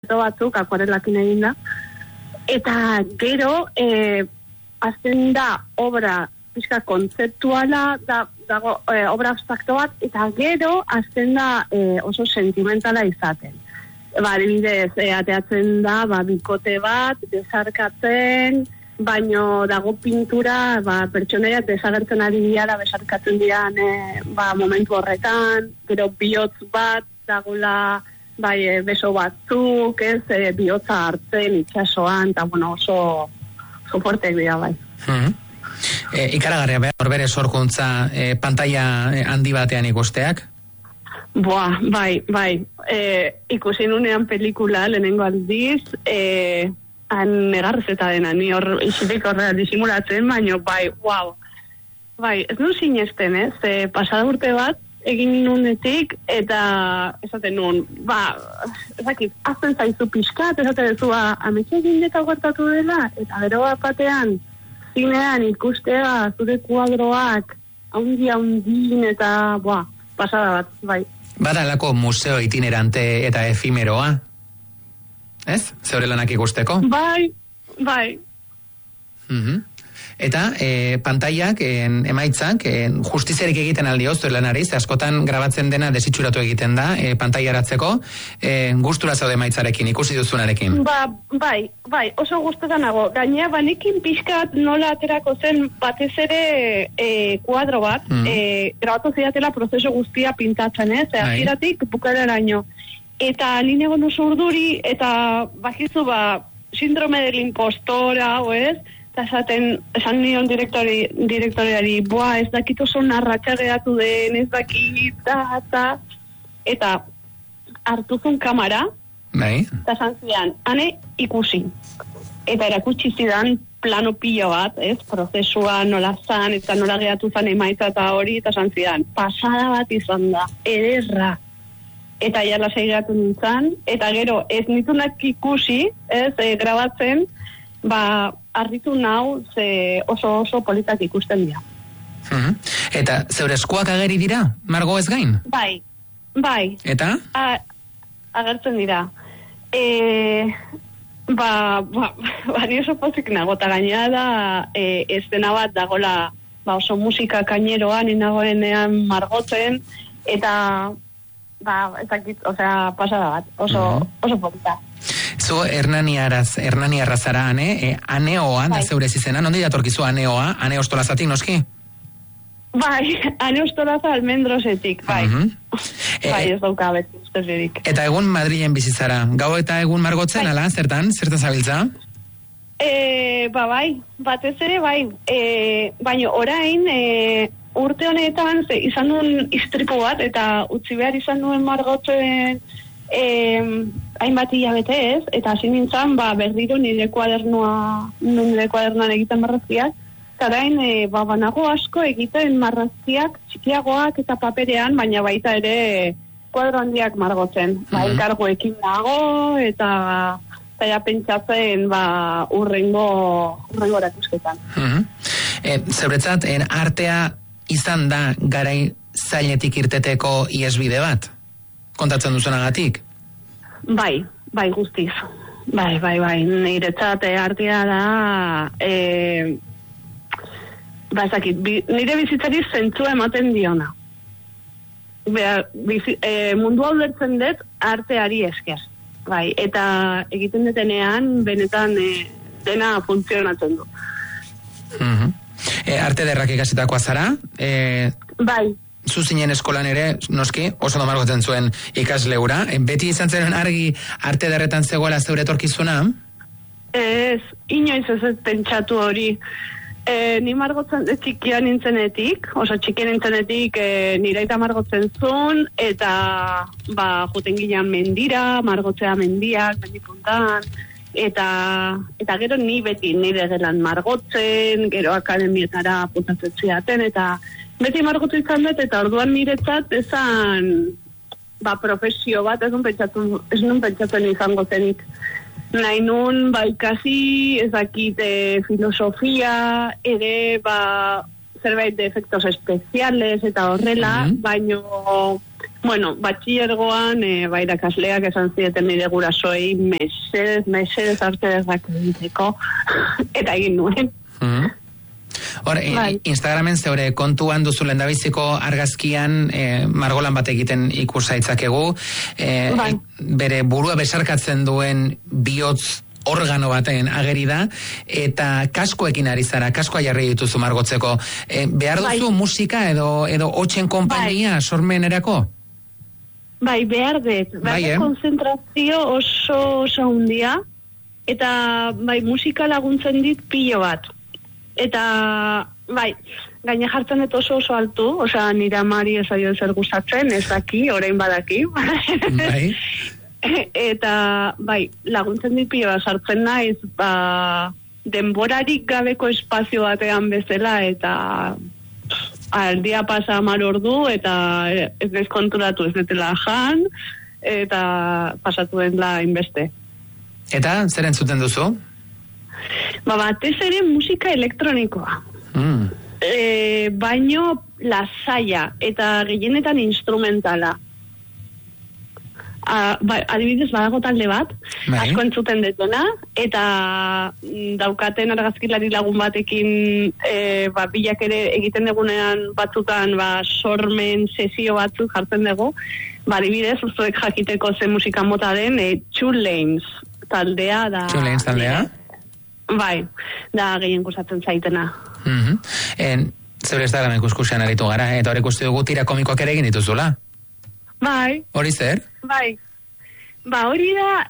batzuk akuarelakin egin da. Eta gero, azten da obra pixka kontzeptuala, dago obra abstrakto bat, eta gero azten da oso sentimentala izaten. Adibidez, ateatzen da, bikote bat, desarkatzen, baino dago pintura, pertsonaiak desagertzen ari dira, besarkatzen diran momentu horretan, gero bihotz bat, dagoela beso batzuk, bihotza hartzen, itxasoan, eta oso fuerteak dira, bai. Ikaragarria, horbere sorkuntza pantalla handi batean ikusteak? Bai. Ikusi nunean pelikula, lehenengo aldiz, negarrezeta dena, ni hor izitik horrela disimulatzen, baino, wow. Bai, ez nun sinesten, pasada urte bat, egin nunetik, eta esaten nun, ezakit, azten zaizu pixkat, esaten duzu, ametxe egin eta gertatu dela, eta bero bat batean, zinean ikustea, zure kuadroak, haundin, eta, pasada bat, bai. Badalako museo itinerante eta efimeroa? Ez? Zeure lanak ikusteko? Bai. Eta pantaiak, emaitzak, justiziarik egiten aldioz, zure lanari, askotan grabatzen dena desitxuratu egiten da, pantaiaratzeko, gustura zaude emaitzarekin, ikusi duzunarekin? Bai, oso gustura nago. Gainea, banekin pixkat nola aterako zen batez ere kuadro bat, grabatu zidatela prozesu guztia pintatzen, hasieratik bukaeraraino. Eta nire egon oso urduri, eta bakizu sindrome del impostor, hau ez, eta esan nion direktoreari, ez dakit oso narratxa geratu den, ez dakit, eta hartu zuen kamera, eta esan zidan, hane ikusi. Eta erakutsi zidan plano pilo bat, prozesua nola zan, eta nola geratu zan emaitza eta hori, eta esan zidan, pasada bat izan da, ederra. Eta ja lasai geratu nintzen, eta gero ez nitunak ikusi, grabatzen, arritu nau, ze oso politak ikusten dira. Eta zeure eskuak ageri dira, margo ez gain? Bai. Eta? Agertzen dira. Ni oso pozik nago, eta gainera da, estena bat dagoela, oso musika kaineroan, inagoenean margotzen, eta pasada bat, oso polita. Zu Hernani Arrazara, Aneoa, da zeure zizena, nondi datorkizu Aneoa, Ane Ostolazatik, noski? Bai, Ane Ostolaza almendrosetik, bai. Ez dauka beti, ustez. Eta egun Madrilen bizizara, gau eta egun margotzen, ala, zertan zabiltza? Bai, batez ere, bai. Baina orain, urte honetan izan duen istripu bat, eta utzi behar izan duen margotzen hainbat hilabete ez, eta hasi nintzen berriro nire kuadernoan egiten marrazkiak, eta orain banago asko egiten marrazkiak txikiagoak eta paperean, baina baita ere kuadro handiak margotzen. Enkargoekin nago, eta ja pentsatzen urrengo erakusketan. Zeuretzat, artea izan da garai zailetik irteteko iesbide bat? Kontatzen duzunagatik? Bai, guztiz. Bai. Niretzat artea da nire bizitzari zentzua ematen diona. Mundu aldertzen dut arteari esker. Bai, eta egiten detenean benetan dena funtzionatzen du. Arte derrak ikasitakoa zara? Bai. Zu zinen eskolan ere, noski, oso domargotzen zuen ikasleura. Beti izan zen argi arte derretan zegoela zeure etorkizuna? Ez, inoiz ez pentsatu hori. Ni margotzen txikian nintzenetik, nire aita margotzen zuen, eta juten ginean mendira, margotzea mendiak, mendipuntan, eta gero ni beti nire gelan margotzen, gero akademietara puntatzen zidaten, eta beti margotu izan dut, eta orduan niretzat ezan profesio bat, ez nun pentsatzen izango zenik. Nahi nun, ikasi, ezakit filosofia, ere, zerbait de efectos especiales, eta horrela, baino Bueno, batxillergoan, irakasleak esan zieten nire gurasoei, mesedez arteak egiteko, eta egin nuen. Hor, Instagramen zeure kontuan duzu lehendabiziko argazkian margolan bat egiten ikusayitzakegu, bere burua besarkatzen duen bihotz organo baten ageri da, eta kaskoekin ari zara, kaskoa jarri dituzu margotzeko. Behar duzu musika edo hotxen konpainia sormenerako? Bai, behar dut. Konzentrazio oso handia, eta musika laguntzen dit pilo bat. Eta, gaina jartzen dut oso altu, nire amari ez aio zer gustatzen, ez daki, orain badaki. Bai. Eta, laguntzen dit pilo bat sartzen naiz, denborarik gabeko espazio batean bezala, eta aldia pasa 10 ordu, eta ez naiz konturatu ez detela jan, eta pasatu denla inbeste. Eta, zer entzuten duzu? Batez ere musika elektronikoa. Baino lasaia, eta gehienetan instrumentala. Adibidez, badago talde bat, asko entzuten detona, eta daukaten argazkilari lagun batekin bilak ere egiten dugunean batzutan sormen sesio batzuk jartzen dugu, adibidez, zuek jakiteko ze musika mota den, Two Lanes taldea da. Two Lanes taldea? Bai, da gehien gustatzen zaitena. Zeure Instagram ikuskusean aritu gara, eta hori ikustu dugu tira komikoak ere egin dituzula? Bai. Hori zer? Bai. Hori da,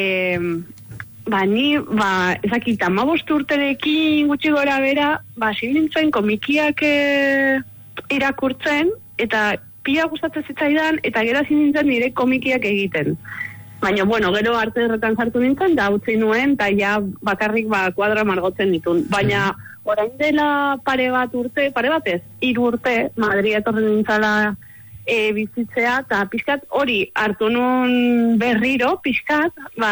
ni, ezakit, 15 urterekin gutxi gora bera, nintzen komikiak irakurtzen, eta pila gustatzen zitzaidan, eta gero nintzen nire komikiak egiten. Baina, gero arte erretan sartu nintzen, da utzi nuen, eta ja bakarrik kuadra margotzen ditun. Baina, orain dela pare batez, 3 urte, Madrid etorren nintzala bizitzea, eta pixkat hori hartu nun berriro, pixkat,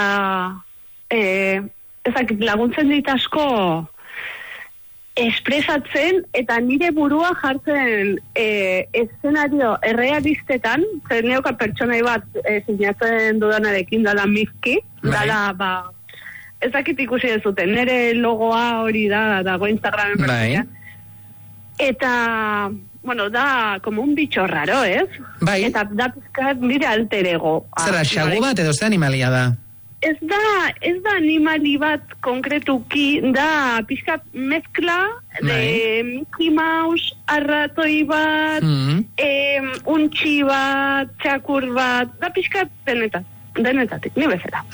ezakit laguntzen dit asko espresatzen, eta nire burua jartzen eszenario errealistetan, zer neoka pertsonai bat sinatzen dudanarekin dala Mifki, dala, ezakit ikusi dezuten, nire logoa hori dago Instagramen pertsonia. Eta, da como un bicho raro, ez? Bai. Eta da pizkat nire alter ego. Zara, xagu bat edo ze animalia da? Ez da animali bat konkretuki, da pizkat mezkla de Mickey Mouse, arratoi bat, untxi bat, txakur bat, da pizkat denetatik, ni bezala.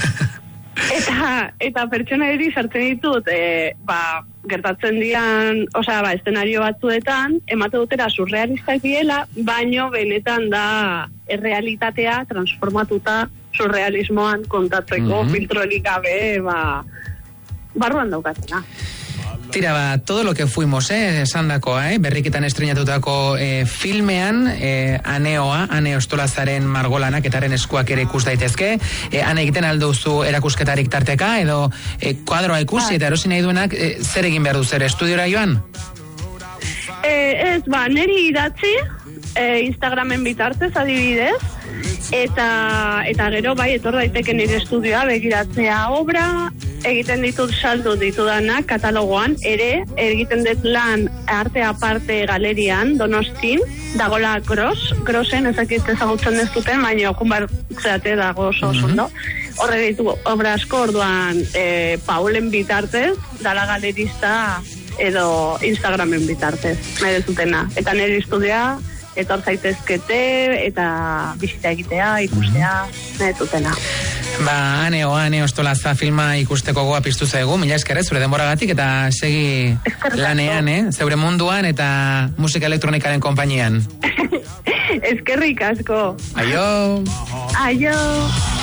Eta pertsona eri sartzen ditut, gertatzen dian, eszenario batzuetan, emate dutera surrealistak diela, baino benetan da errealitatea transformatuta surrealismoan kontatzeko filtrorik gabe, barruan daukatena. Tira, todo lo que fuimos, esandakoa, berriketan estrenatutako filmean, Ane Ostolazaren margolanak etaren eskuak ere ikus daitezke, Ane egiten alduzu erakusketarik tarteka, edo kuadroa ikusi, eta erosi nahi duenak, zer egin behar duzer, estudiora joan? Ez, neri idatzi, Instagramen bitartez adibidez, eta gero etor daiteke nire estudioa begiratzea obra, egiten ditut saldu ditudanak katalogoan, ere egiten dut lan arte aparte galerian Donostin, dagola Grossen, ezakit ezagutzen dezuten, baina okunbar zeate dago oso ondo. Horre ditu obra asko, orduan Paulen bitartez, dala galerista edo Instagramen bitartez, nahi dezutena. Eta nire estudioa etor zaitezkete, eta bizita egitea, ikustea, nahi dezutena. Ane Ostolaza filma ikusteko goa piztu zaigu, mila eskerrez, zure denboragatik, eta segi lanean, zeure munduan, eta musika elektronikaren konpainian. Eskerrik asko. Aio. Aio.